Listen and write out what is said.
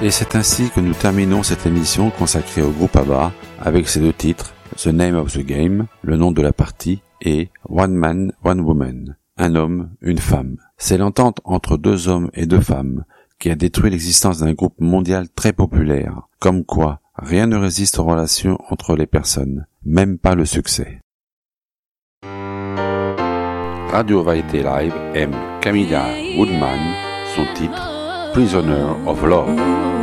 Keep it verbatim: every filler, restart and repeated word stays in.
Et c'est ainsi que nous terminons cette émission consacrée au groupe ABBA avec ces deux titres, The Name of the Game, le nom de la partie, et One Man, One Woman, un homme, une femme. C'est l'entente entre deux hommes et deux femmes qui a détruit l'existence d'un groupe mondial très populaire. Comme quoi, rien ne résiste aux relations entre les personnes, même pas le succès. Radio Variété Live aime Camilla Woodman, son titre Prisoner of Love.